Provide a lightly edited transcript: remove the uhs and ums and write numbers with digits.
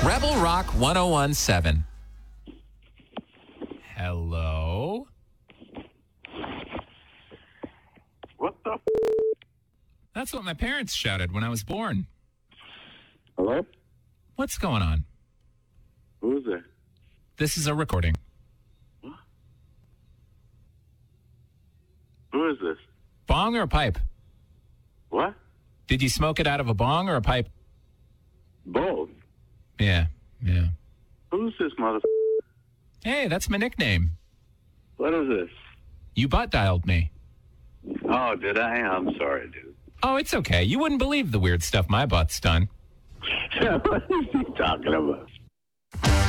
Rebel Rock 1017. Hello? What the? That's what my parents shouted when I was born. Hello? What's going on? Who is there? This is a recording. What? Who is this? Bong or a pipe? What? Did you smoke it out of a bong or a pipe? Both. Yeah. Who's this motherfucker? Hey, that's my nickname. What is this? You butt dialed me. Oh, did I? I'm sorry, dude. Oh, it's okay. You wouldn't believe the weird stuff my butt's done. What is he talking about?